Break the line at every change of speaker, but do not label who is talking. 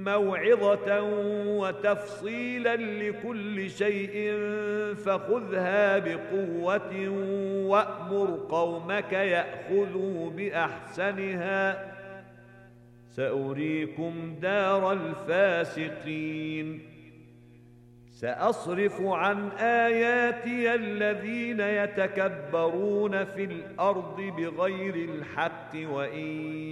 موعظة وتفصيلا لكل شيء فخذها بقوة وأمر قومك يأخذوا بأحسنها سأريكم دار الفاسقين سأصرف عن آياتي الذين يتكبرون في الأرض بغير الحق وإن